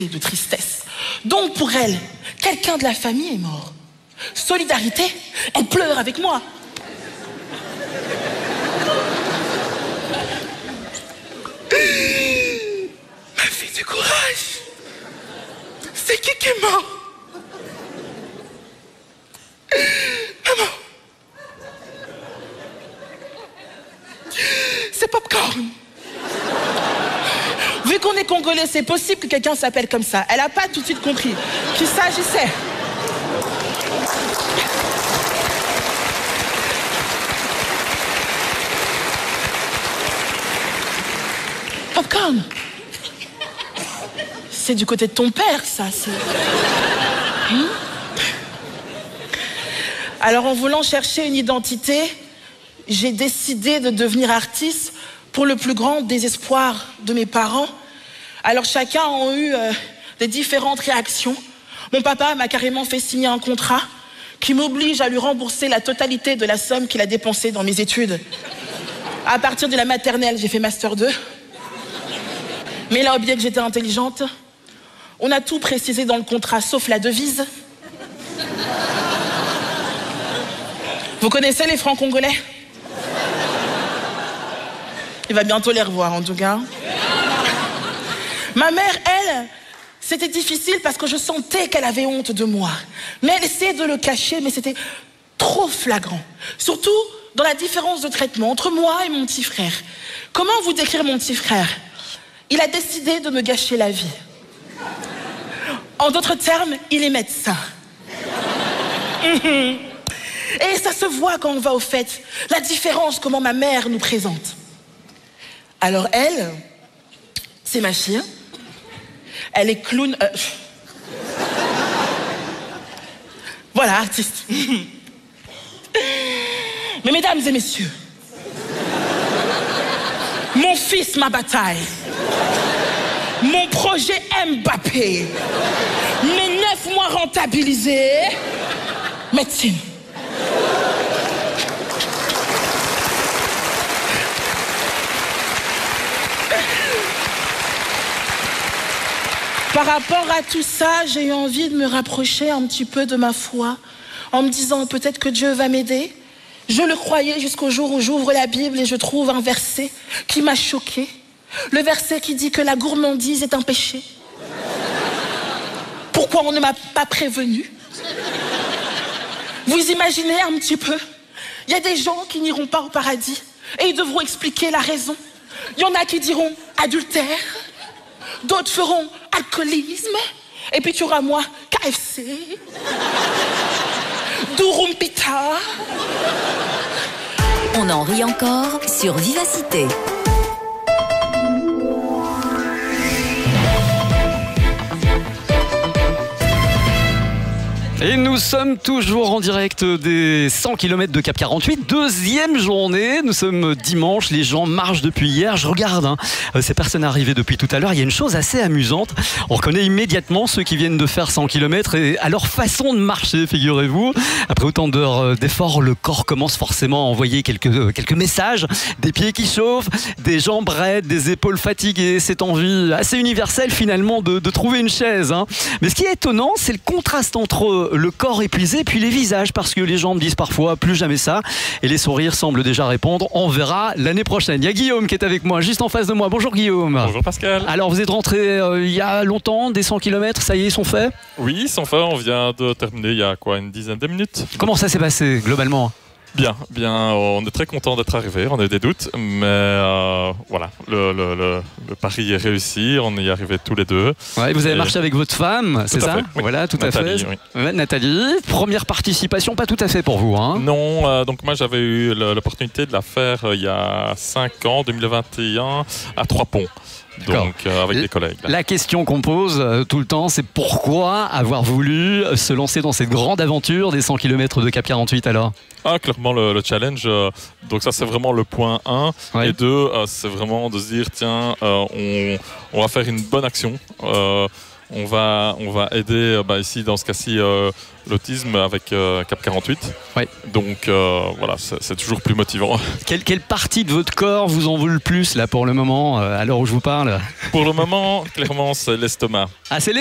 de tristesse. Donc pour elle, quelqu'un de la famille est mort. Solidarité, elle pleure avec moi. Ma fille du courage. C'est qui est mort? Maman. C'est Popcorn. Vu qu'on est congolais, c'est possible que quelqu'un s'appelle comme ça. Elle n'a pas tout de suite compris qu'il s'agissait. Popcorn. C'est du côté de ton père, ça. Alors, en voulant chercher une identité, j'ai décidé de devenir artiste pour le plus grand désespoir de mes parents. Alors, chacun a eu des différentes réactions. Mon papa m'a carrément fait signer un contrat qui m'oblige à lui rembourser la totalité de la somme qu'il a dépensée dans mes études. À partir de la maternelle, j'ai fait Master 2. Mais il a oublié que j'étais intelligente. On a tout précisé dans le contrat, sauf la devise. Vous connaissez les francs congolais? Il va bientôt les revoir, en tout cas. Ma mère, elle, c'était difficile parce que je sentais qu'elle avait honte de moi. Mais elle essayait de le cacher, mais c'était trop flagrant. Surtout dans la différence de traitement entre moi et mon petit frère. Comment vous décrire mon petit frère? Il a décidé de me gâcher la vie. En d'autres termes, il est médecin. Et ça se voit quand on va aux fêtes. La différence, comment ma mère nous présente. Alors elle, c'est ma fille. Elle est clown... Voilà, artiste. Mais mesdames et messieurs, mon fils, ma bataille. Mon projet Mbappé. Mes 9 mois rentabilisés. Médecine. Par rapport à tout ça, j'ai eu envie de me rapprocher un petit peu de ma foi, en me disant peut-être que Dieu va m'aider. Je le croyais jusqu'au jour où j'ouvre la Bible et je trouve un verset qui m'a choquée. Le verset qui dit que la gourmandise est un péché. Pourquoi on ne m'a pas prévenu? Vous imaginez un petit peu? Il y a des gens qui n'iront pas au paradis et ils devront expliquer la raison. Il y en a qui diront adultère, d'autres feront alcoolisme, et puis tu auras moi, KFC, Durumpita. On en rit encore sur Vivacité. Et nous sommes toujours en direct des 100 km de Cap 48, deuxième journée. Nous sommes dimanche, les gens marchent depuis hier. Je regarde ces personnes arrivées depuis tout à l'heure. Il y a une chose assez amusante. On reconnaît immédiatement ceux qui viennent de faire 100 km et à leur façon de marcher, figurez-vous. Après autant d'heures d'efforts, le corps commence forcément à envoyer quelques messages. Des pieds qui chauffent, des jambes raides, des épaules fatiguées. Cette envie assez universelle finalement de trouver une chaise. Mais ce qui est étonnant, c'est le contraste entre le corps épuisé puis les visages, parce que les gens me disent parfois plus jamais ça et les sourires semblent déjà répondre. On verra l'année prochaine. Il y a Guillaume qui est avec moi, juste en face de moi. Bonjour Guillaume. Bonjour Pascal. Alors vous êtes rentré il y a longtemps, des 100 km, ça y est, ils sont faits? Oui, ils sont faits, on vient de terminer il y a une dizaine de minutes. Comment ça s'est passé globalement? Bien, on est très content d'être arrivé, on a eu des doutes, mais voilà, le pari est réussi, on y est arrivé tous les deux. Ouais, vous avez marché avec votre femme, c'est ça? Oui. Voilà, tout Nathalie, à fait. Oui. Ouais, Nathalie, première participation, pas tout à fait pour vous, hein? Non, donc moi j'avais eu l'opportunité de la faire il y a 5 ans, 2021, à Trois-Ponts. Donc avec des collègues. Là. La question qu'on pose tout le temps, c'est pourquoi avoir voulu se lancer dans cette grande aventure des 100 km de Cap 48 alors? Clairement le challenge, donc ça c'est vraiment le point 1. Ouais. Et 2, c'est vraiment de se dire tiens, on va faire une bonne action. On va aider ici dans ce cas-ci l'autisme avec Cap 48. Ouais. Donc voilà, c'est toujours plus motivant. Quelle partie de votre corps vous en veut le plus là pour le moment, à l'heure où je vous parle? Pour le moment, clairement, c'est l'estomac. Ah, c'est